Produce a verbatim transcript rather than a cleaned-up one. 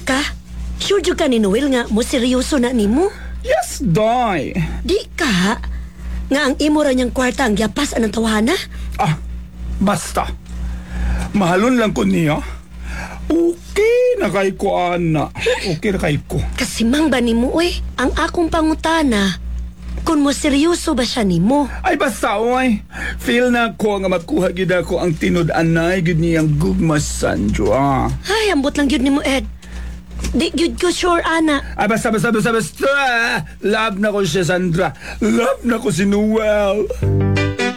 ka? Sure jud ka ni Noel nga mo seryoso na nimo? Yes, day. Di ka? Nga ang imo ra niyang kwarta ang yapas anang tawhana? Ah, basta. Mahalon lang ko niya. Okay na kay ko, ana. Okay na kay ko. Kasimang ba nimo oy? Ang akong pangutana, kung mo seryoso ba siya nimo? Ay basta, oy. Feel na ko nga makuha gid ako ang tinud-anay gid niyang gugma Sandro. Ah. Ay, ambot lang yun nimo, Ed. Di yun ko sure, ana. Ay basta, basta, basta, basta. Love na ko siya, Sandra. Love na ko si Noel.